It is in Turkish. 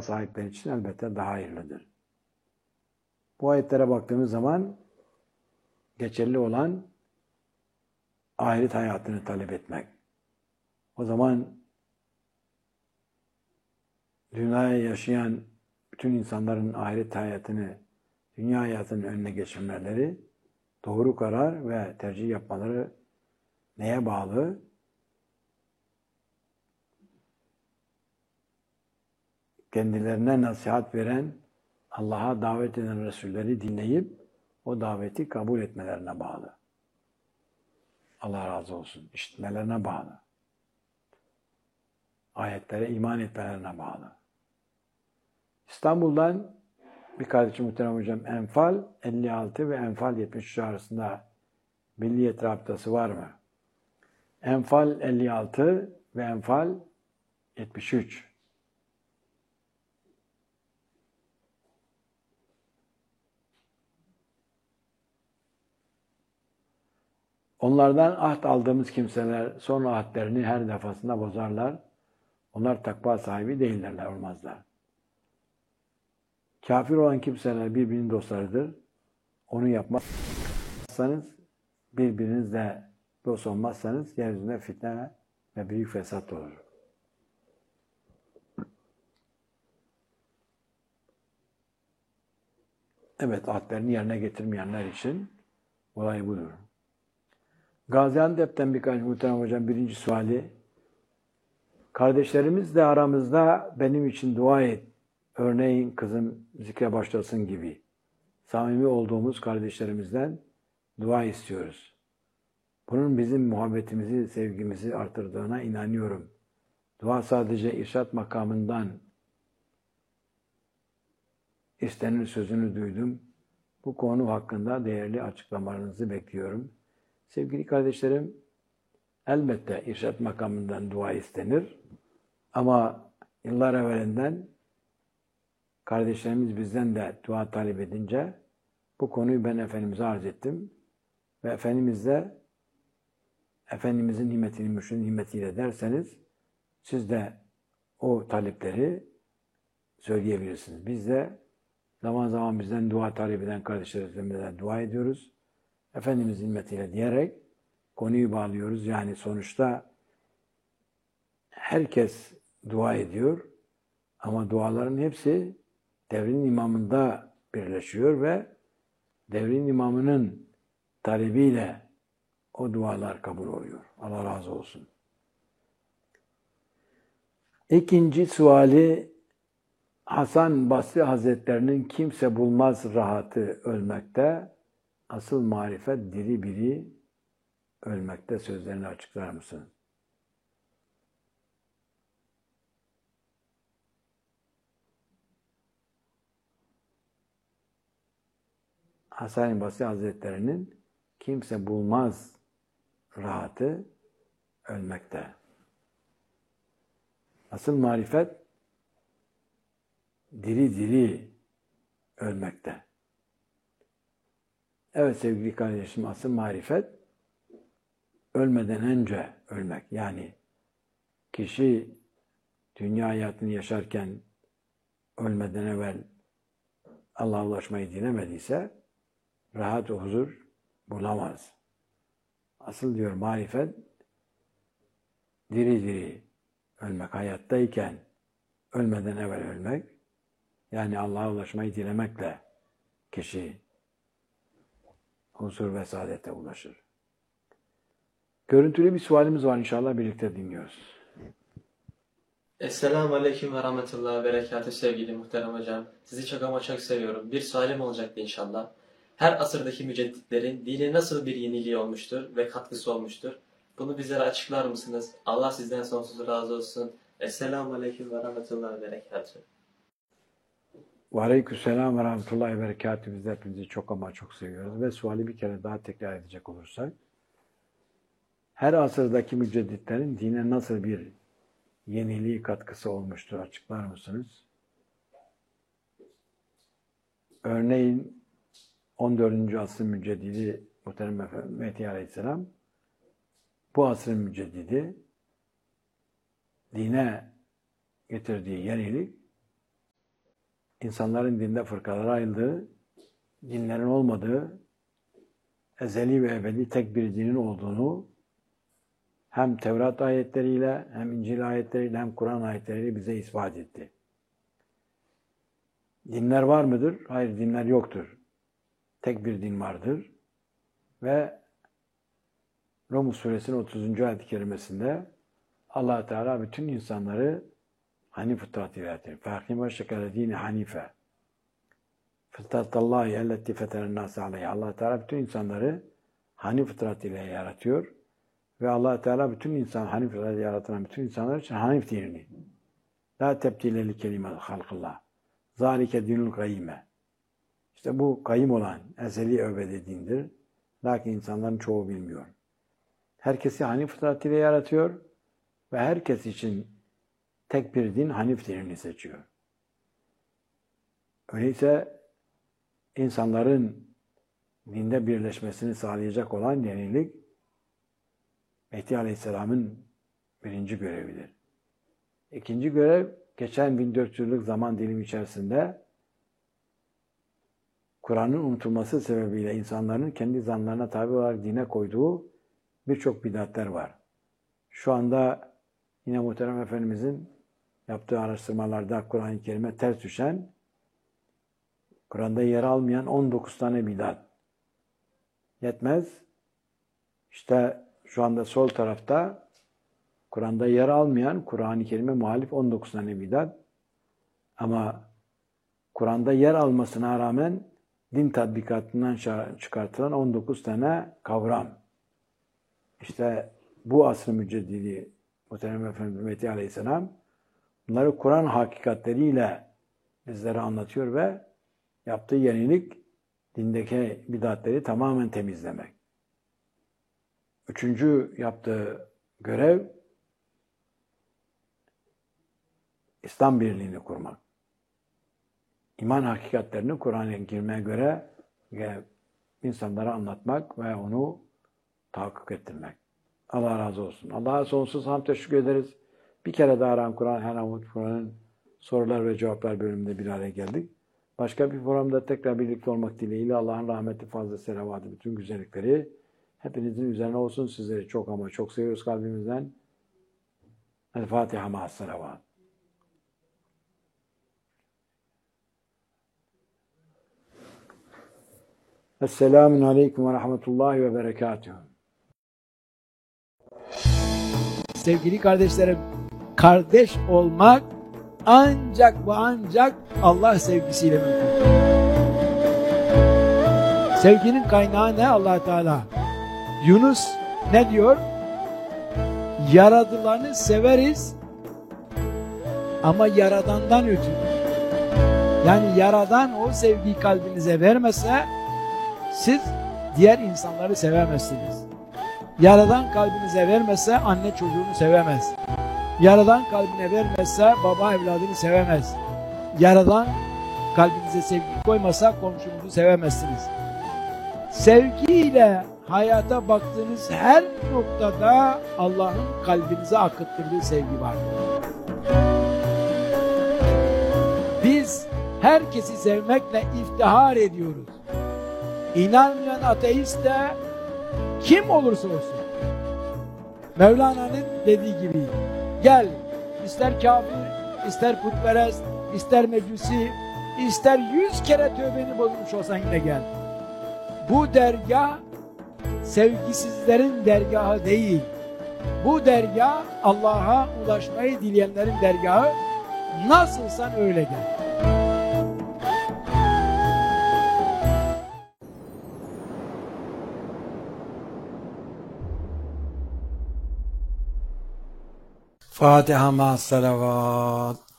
sahipleri için elbette daha hayırlıdır. Bu ayetlere baktığımız zaman geçerli olan ahiret hayatını talep etmek. O zaman dünyaya yaşayan bütün insanların ahiret hayatını, dünya hayatının önüne geçirmeleri, doğru karar ve tercih yapmaları neye bağlı? Kendilerine nasihat veren, Allah'a davet eden Resulleri dinleyip o daveti kabul etmelerine bağlı. Allah razı olsun. İşitmelerine bağlı. Ayetlere iman etmelerine bağlı. İstanbul'dan bir kardeşim muhterem hocam, Enfal 56 ve Enfal 73 arasında Milliyet rabıtası var mı? Enfal 56 ve Enfal 73. Onlardan ahd aldığımız kimseler sonra ahdlerini her defasında bozarlar. Onlar takva sahibi değillerler, olmazlar. Kafir olan kimseler birbirinin dostlarıdır. Onu yapmazsanız, birbirinizle dost olmazsanız yeryüzünde fitne ve büyük fesat olur. Evet, ahdlerini yerine getirmeyenler için olay budur. Gaziantep'ten birkaç muhterem hocam, birinci suali. Kardeşlerimizle aramızda benim için dua et. Örneğin kızım zikre başlasın gibi. Samimi olduğumuz kardeşlerimizden dua istiyoruz. Bunun bizim muhabbetimizi, sevgimizi artırdığına inanıyorum. Dua sadece irşat makamından istenir sözünü duydum. Bu konu hakkında değerli açıklamalarınızı bekliyorum. Sevgili kardeşlerim, elbette irşat makamından dua istenir. Ama yıllar evvelinden kardeşlerimiz bizden de dua talep edince bu konuyu ben Efendimiz'e arz ettim. Ve Efendimiz de Efendimiz'in nimetini, mürşidin nimetiyle derseniz siz de o talepleri söyleyebilirsiniz. Biz de zaman zaman bizden dua talep eden kardeşlerimizle dua ediyoruz. Efendimiz'in nimetiyle diyerek konuyu bağlıyoruz. Yani sonuçta herkes dua ediyor ama duaların hepsi devrin imamında birleşiyor ve devrin imamının talebiyle o dualar kabul oluyor. Allah razı olsun. İkinci suali, Hasan Basri Hazretlerinin kimse bulmaz rahatı ölmekte, asıl marifet diri biri ölmekte sözlerini açıklar mısın? Hasan Basri Hazretlerinin kimse bulmaz rahatı ölmekte. Asıl marifet diri diri ölmekte. Evet sevgili kardeşim, asıl marifet ölmeden önce ölmek. Yani kişi dünya hayatını yaşarken ölmeden evvel Allah'a ulaşmayı dilemediyse rahat ve huzur bulamaz. Asıl diyor marifet diri diri ölmek, hayattayken ölmeden evvel ölmek, yani Allah'a ulaşmayı dilemekle kişi huzur ve saadete ulaşır. Görüntülü bir sualimiz var, inşallah birlikte dinliyoruz. Esselamu Aleyküm ve Rahmetullahi ve Berekatü sevgili muhterem hocam. Sizi çok ama çok seviyorum. Bir sualim olacaktı inşallah. Her asırdaki mücedditlerin dine nasıl bir yeniliği olmuştur ve katkısı olmuştur? Bunu bizlere açıklar mısınız? Allah sizden sonsuz razı olsun. Esselamu Aleyküm ve Rahmetullahi ve Berekatü. Ve aleykümselam ve rahmetullahi ve berekatü. Biz de hepinizi çok ama çok seviyoruz. Ve suali bir kere daha tekrar edecek olursak, her asırdaki mücedditlerin dine nasıl bir yeniliği katkısı olmuştur, açıklar mısınız? Örneğin 14. asrın müceddidi Muhterem Mehdi Aleyhisselam, bu asrın müceddidi dine getirdiği yenilik insanların dinde fırkalara ayrıldığı, dinlerin olmadığı, ezeli ve ebedi tek bir dinin olduğunu hem Tevrat ayetleriyle, hem İncil ayetleriyle, hem Kur'an ayetleriyle bize ispat etti. Dinler var mıdır? Hayır, dinler yoktur. Tek bir din vardır. Ve Rum suresinin 30. ayet-i kerimesinde Allah Teala bütün insanları hanif fıtrat ile yaratır. فَاَقِمَ شَكَرَ دِينِ حَنِيفًا فِطْرَةَ اللّٰهِ اَلَّتِّ فَتَرَ النَّاسَ عَلَيْهِ. Allah Teala bütün insanları hanif fıtrat ile yaratıyor. Ve Allah Teala bütün insan, hanif fıtrat ile yaratılan bütün insanlar için hanif dinini. La tebdile li kelimet halkillah. Zalike dinul kayyime. İşte bu kayyim olan ezeli ebedi dindir. Lakin insanların çoğu bilmiyor. Herkesi hanif fıtrat ile yaratıyor ve herkes için tek bir din hanif dinini seçiyor. Öyleyse insanların dinde birleşmesini sağlayacak olan yenilik Mehdi Aleyhisselam'ın birinci görevidir. İkinci görev, geçen 1400 yıllık zaman dilimi içerisinde Kur'an'ın unutulması sebebiyle insanların kendi zanlarına tabi olarak dine koyduğu birçok bidatler var. Şu anda yine Muhterem Efendimizin yaptığı araştırmalarda Kur'an-ı Kerim'e ters düşen, Kur'an'da yer almayan 19 tane bidat. Yetmez. İşte şu anda sol tarafta Kur'an'da yer almayan, Kur'an-ı Kerim'e muhalif 19 tane bidat. Ama Kur'an'da yer almasına rağmen din tatbikatından çıkartılan 19 tane kavram. İşte bu asr-ı müceddidi Muhterem Efendimiz Mehdi Aleyhisselam bunları Kur'an hakikatleriyle bizlere anlatıyor ve yaptığı yenilik dindeki bidatleri tamamen temizlemek. Üçüncü yaptığı görev İslam birliğini kurmak. İman hakikatlerini Kur'an-ı Kerim'e göre insanlara anlatmak ve onu tahakkuk ettirmek. Allah razı olsun. Allah'a sonsuz hamd teşekkür ederiz. Bir kere daha Aram Kur'an, Henamut Kur'an'ın sorular ve cevaplar bölümünde bir araya geldik. Başka bir programda tekrar birlikte olmak dileğiyle Allah'ın rahmeti, fazla selavatı, bütün güzellikleri hepinizin üzerine olsun. Sizleri çok ama çok seviyoruz kalbimizden. El Fatiha ma'as selavat. Esselamun aleyküm ve rahmetullahi ve berekatuhu. Sevgili kardeşlerim, kardeş olmak ancak ve ancak Allah sevgisiyle mümkün. Sevginin kaynağı ne? Allah Teala. Yunus ne diyor? Yaradılanı severiz ama Yaradan'dan ötürü. Yani Yaradan o sevgiyi kalbinize vermese siz diğer insanları sevemezsiniz. Yaradan kalbinize vermezse anne çocuğunu sevemez. Yaradan kalbine vermezse baba evladını sevemez. Yaradan kalbinize sevgi koymasa komşunuzu sevemezsiniz. Sevgiyle hayata baktığınız her noktada Allah'ın kalbinize akıttırdığı sevgi vardır. Biz herkesi sevmekle iftihar ediyoruz. İnanmayan ateist de kim olursa olsun Mevlana'nın dediği gibi gel, ister kafir, ister putperest, ister mecusi, ister 100 kere tövbeni bozmuş olsan yine gel. Bu dergah sevgisizlerin dergahı değil. Bu dergah Allah'a ulaşmayı dileyenlerin dergahı. Nasılsan öyle gel. Fatiha ma'as salavat.